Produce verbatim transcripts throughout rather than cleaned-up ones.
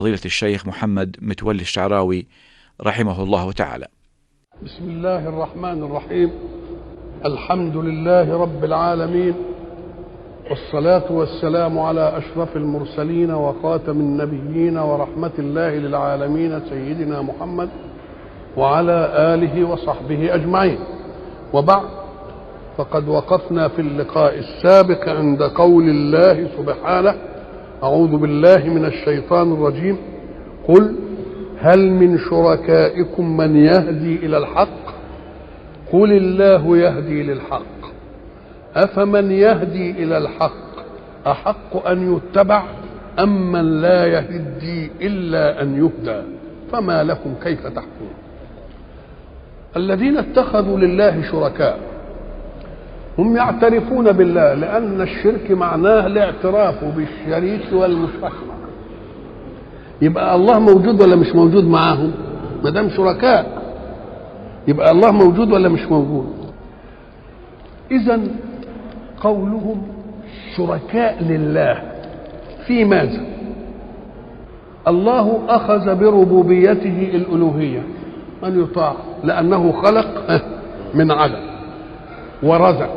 فضيلة الشيخ محمد متولي الشعراوي رحمه الله تعالى. بسم الله الرحمن الرحيم. الحمد لله رب العالمين، والصلاة والسلام على أشرف المرسلين وخاتم النبيين ورحمة الله للعالمين سيدنا محمد وعلى آله وصحبه أجمعين. وبعد، فقد وقفنا في اللقاء السابق عند قول الله سبحانه: أعوذ بالله من الشيطان الرجيم. قل هل من شركائكم من يهدي إلى الحق؟ قل الله يهدي للحق. أفمن يهدي إلى الحق أحق أن يتبع أم من لا يهدي إلا أن يهدى؟ فما لكم كيف تحكمون؟ الذين اتخذوا لله شركاء هم يعترفون بالله، لأن الشرك معناه الاعتراف بالشريك والمشرك. يبقى الله موجود ولا مش موجود معاهم؟ ما دام شركاء يبقى الله موجود ولا مش موجود؟ إذن قولهم شركاء لله في ماذا؟ الله أخذ بربوبيته الألوهية، من يطاع، لأنه خلق من عدم ورزق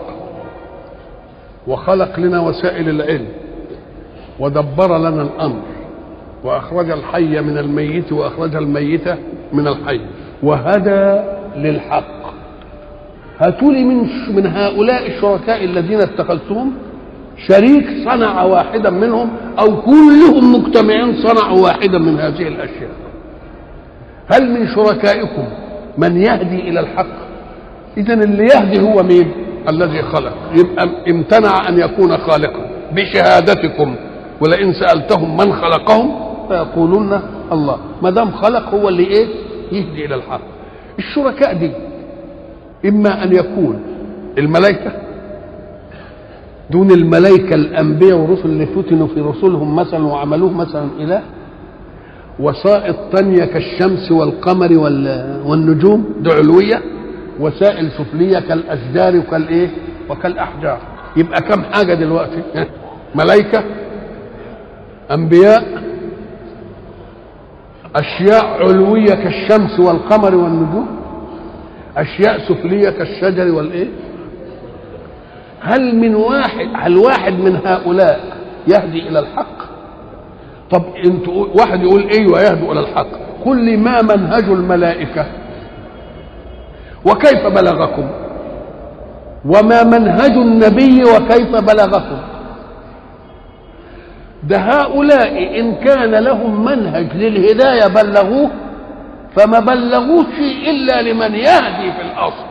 وخلق لنا وسائل العلم ودبر لنا الأمر وأخرج الحي من الميت وأخرج الميت من الحي وهدى للحق. هاتولي من من هؤلاء الشركاء الذين اتخذتهم شريك صنع واحدا منهم، أو كلهم مجتمعين صنعوا واحدا من هذه الأشياء. هل من شركائكم من يهدي إلى الحق؟ إذن اللي يهدي هو مين؟ الذي خلق. يبقى امتنع أن يكون خالقا بشهادتكم، ولئن سألتهم من خلقهم فيقولون الله. ما دام خلق هو اللي ايه؟ يهدي إلى الحق. الشركاء دي إما أن يكون الملائكة دون الملائكة الأنبياء والرسل اللي فتنوا في رسلهم مثلا وعملوه مثلا إله، وسائط تانية كالشمس والقمر والنجوم دي علوية، وسائل سفلية كالأشجار وكالإيه وكالأحجار. يبقى كم حاجة دلوقتي؟ ملائكة، أنبياء، أشياء علوية كالشمس والقمر والنجوم، أشياء سفلية كالشجر والإيه. هل من واحد هل واحد من هؤلاء يهدي إلى الحق؟ طب انتوا واحد يقول ايوه يهدوا إلى الحق، قل لي ما منهج الملائكة وكيف بلغكم؟ وما منهج النبي وكيف بلغكم؟ ده هؤلاء إن كان لهم منهج للهداية بلغوه، فما بلغوش إلا لمن يهدي في الأصل.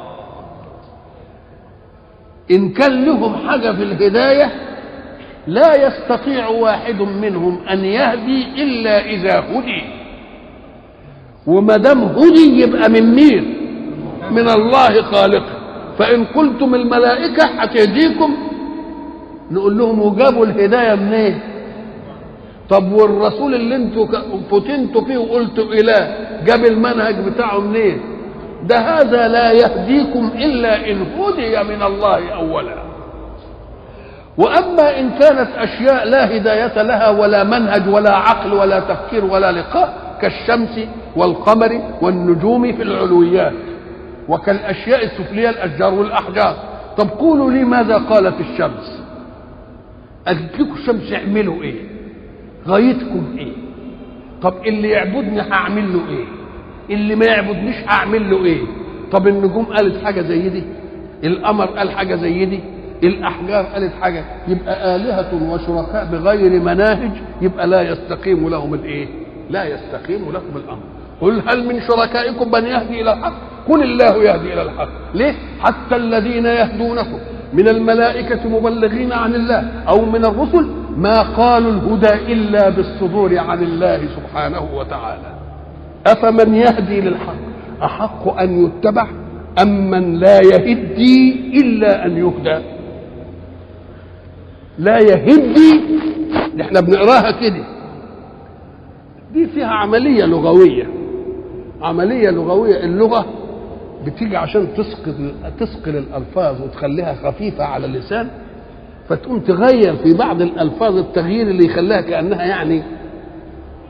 إن كان لهم حاجة في الهداية لا يستطيع واحد منهم أن يهدي إلا إذا هدي، وما دام هدي يبقى من مين؟ من الله خالقه. فإن قلتم الملائكة هتهديكم نقول لهم وجابوا الهداية منين؟ طب والرسول اللي انتوا فتنتوا فيه وقلتوا إله جاب المنهج بتاعه منين؟ ده هذا لا يهديكم إلا إن هدي من الله أولا. وأما إن كانت أشياء لا هداية لها ولا منهج ولا عقل ولا تفكير ولا لقاء، كالشمس والقمر والنجوم في العلويات، وكالأشياء السفلية الأشجار والأحجار. طب قولوا لي ماذا قالت الشمس؟ قالت لكم الشمس اعملوا ايه؟ غايتكم ايه؟ طب اللي يعبدني هعمل له ايه؟ اللي ما يعبدنيش هعمل له ايه؟ طب النجوم قالت حاجة زي دي، القمر قال حاجة زي دي، الأحجار قالت حاجة. يبقى آلهة وشركاء بغير مناهج، يبقى لا يستقيم لهم الايه؟ لا يستقيم لهم الأمر. قل هل من شركائكم من يهدي إلى الحق؟ قل الله يهدي إلى الحق. ليه؟ حتى الذين يهدونكم من الملائكة مبلغين عن الله أو من الرسل ما قالوا الهدى إلا بالصدور عن الله سبحانه وتعالى. أفمن يهدي للحق أحق أن يتبع أم من لا يهدي إلا أن يهدى؟ لا يهدي احنا بنقراها كده، دي فيها عملية لغوية. عملية لغوية، اللغة بتيجي عشان تثقل تثقل الألفاظ وتخليها خفيفة على اللسان، فتقوم تغير في بعض الألفاظ التغيير اللي يخليها كأنها يعني